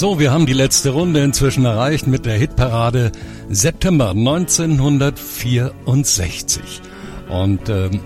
So, wir haben die letzte Runde inzwischen erreicht mit der Hitparade September 1964. Und haben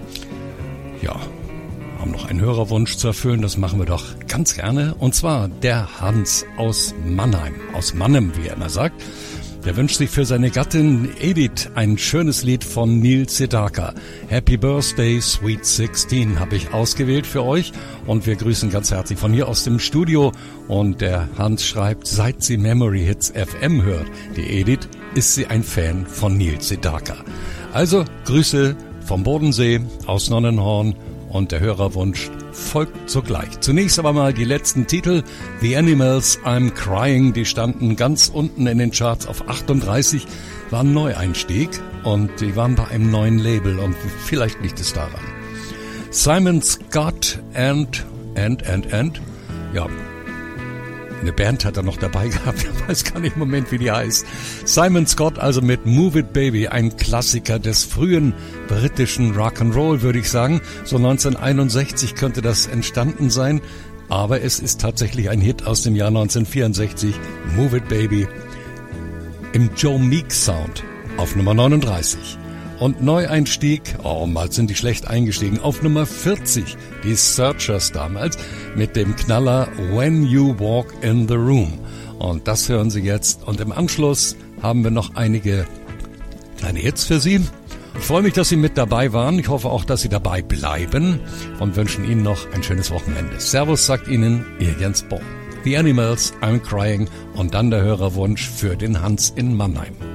noch einen Hörerwunsch zu erfüllen, das machen wir doch ganz gerne. Und zwar der Hans aus Mannheim, aus Mannem, wie er immer sagt. Der wünscht sich für seine Gattin Edith ein schönes Lied von Neil Sedaka. Happy Birthday, Sweet 16 habe ich ausgewählt für euch. Und wir grüßen ganz herzlich von hier aus dem Studio. Und der Hans schreibt, seit sie Memory Hits FM hört, die Edith, ist sie ein Fan von Neil Sedaka. Also Grüße vom Bodensee aus Nonnenhorn. Und der Hörerwunsch folgt sogleich. Zunächst aber mal die letzten Titel. The Animals, I'm Crying, die standen ganz unten in den Charts auf 38, war ein Neueinstieg und die waren bei einem neuen Label und vielleicht liegt es daran. Simon Scott and, ja, eine Band hat er noch dabei gehabt, ich weiß gar nicht im Moment, wie die heißt. Simon Scott also mit Move It Baby, ein Klassiker des frühen britischen Rock'n'Roll, würde ich sagen. So 1961 könnte das entstanden sein, aber es ist tatsächlich ein Hit aus dem Jahr 1964, Move It Baby, im Joe Meek Sound auf Nummer 39. Und Neueinstieg, mal sind die schlecht eingestiegen, auf Nummer 40, die Searchers damals, mit dem Knaller When You Walk in the Room. Und das hören Sie jetzt. Und im Anschluss haben wir noch einige kleine Hits für Sie. Ich freue mich, dass Sie mit dabei waren. Ich hoffe auch, dass Sie dabei bleiben und wünschen Ihnen noch ein schönes Wochenende. Servus, sagt Ihnen Ihr Jens Bohm. The Animals, I'm Crying und dann der Hörerwunsch für den Hans in Mannheim.